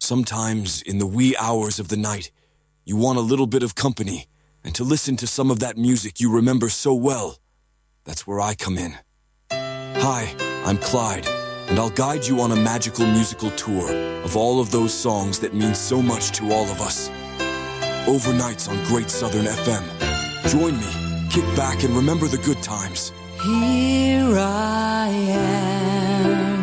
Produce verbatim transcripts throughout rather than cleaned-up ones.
Sometimes, in the wee hours of the night, you want a little bit of company and to listen to some of that music you remember so well. That's where I come in. Hi, I'm Clyde, and I'll guide you on a magical musical tour of all of those songs that mean so much to all of us. Overnights on Great Southern F M. Join me, kick back, and remember the good times. Here I am.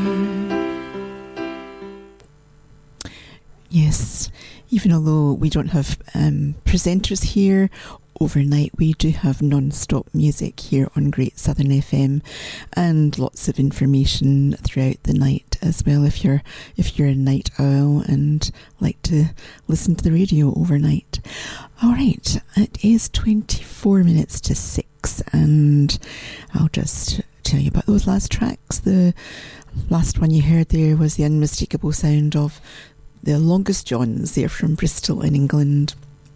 Yes, even although we don't have um, presenters here overnight, we do have non-stop music here on Great Southern F M, and lots of information throughout the night as well. If you're if you're a night owl and like to listen to the radio overnight. All right, it is twenty-four minutes to six, and I'll just tell you about those last tracks. The last one you heard there was the unmistakable sound of the Longest Johns. They're from Bristol in England,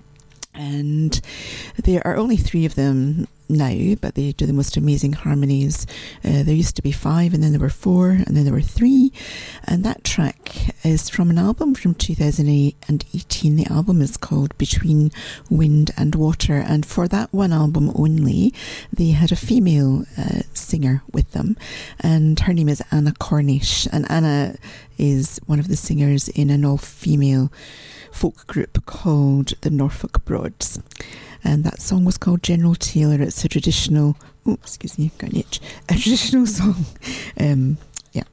and there are only three of them now, but they do the most amazing harmonies. Uh, there used to be five, and then there were four, and then there were three, and that track is from an album from two thousand eighteen. The album is called Between Wind and Water, and for that one album only, they had a female uh, singer with them, and her name is Anna Cornish, and Anna is one of the singers in an all-female folk group called the Norfolk Broads, and that song was called General Taylor. It's a traditional, oh, excuse me, got an itch, a traditional song, um, yeah.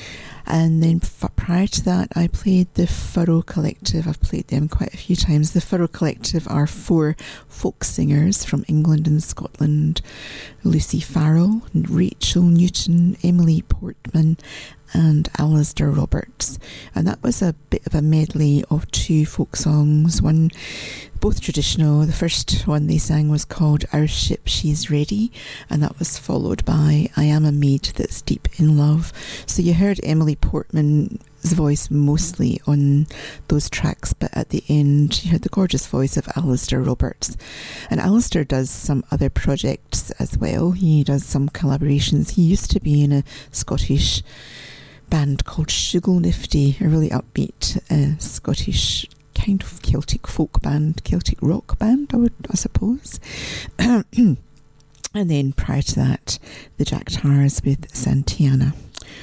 And then f- prior to that, I played the Furrow Collective. I've played them quite a few times. The Furrow Collective are four folk singers from England and Scotland: Lucy Farrell, Rachel Newton, Emily Portman, and Alistair Roberts. And that was a bit of a medley of two folk songs, one both traditional. The first one they sang was called Our Ship She's Ready, and that was followed by I Am a Maid That's Deep in Love. So you heard Emily Portman's voice mostly on those tracks, but at the end you heard the gorgeous voice of Alistair Roberts. And Alistair does some other projects as well. He does some collaborations. He used to be in a Scottish band called Shugle Nifty, a really upbeat uh, Scottish kind of Celtic folk band, Celtic rock band, I would, I suppose. And then prior to that, the Jack Tars with Santiana.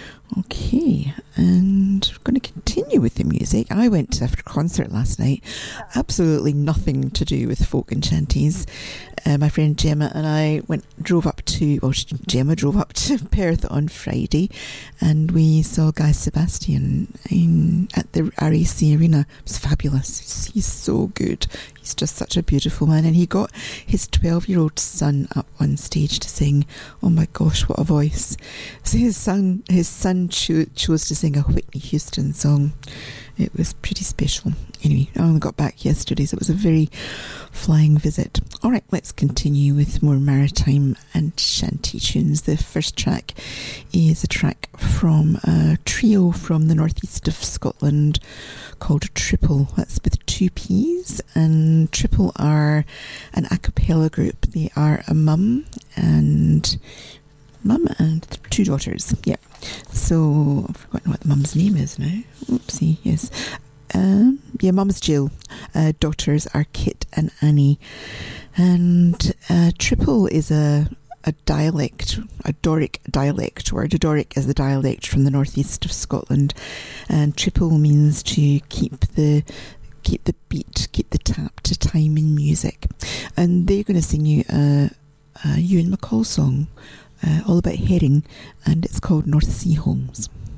Okay, and we're going to continue with the music. I went to a concert last night, absolutely nothing to do with folk and chanties. Uh, my friend Gemma and I went, drove up to, well, Gemma drove up to Perth on Friday, and we saw Guy Sebastian in, at the R A C Arena. It was fabulous. He's, he's so good. He's just such a beautiful man, and he got his twelve-year-old son up on stage to sing. Oh my gosh, what a voice! So his son, his son cho- chose to sing a Whitney Houston song. It was pretty special. Anyway, I only got back yesterday, so it was a very flying visit. All right, let's continue with more maritime and shanty tunes. The first track is a track from a trio from the northeast of Scotland called Triple. That's with two P's, and Triple are an a cappella group. They are a mum and mum and two daughters. Yeah. So I've forgotten what the mum's name is now. Oopsie. Yes. Um, yeah, mum's Jill. Uh, daughters are Kit and Annie. And uh, Triple is a a dialect, a Doric dialect word. Doric is the dialect from the northeast of Scotland, and triple means to keep the keep the beat, keep the tap to time in music. And they're going to sing you a, a Ewan MacColl song, uh, all about herring, and it's called North Sea Homes.